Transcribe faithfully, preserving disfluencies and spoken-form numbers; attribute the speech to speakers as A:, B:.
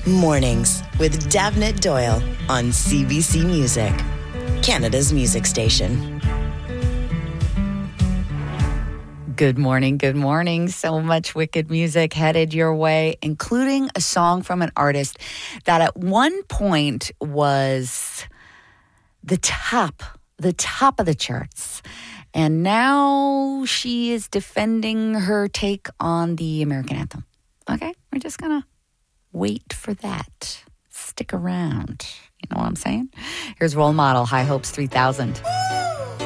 A: Mornings with Davnit Doyle on C B C Music, Canada's music station.
B: Good morning, good morning. So much wicked music headed your way, including a song from an artist that at one point was the top, the top of the charts. And now she is defending her take on the American anthem. Okay, we're just going to wait for that. Stick around. You know what I'm saying? Here's Role Model, High Hopes three thousand.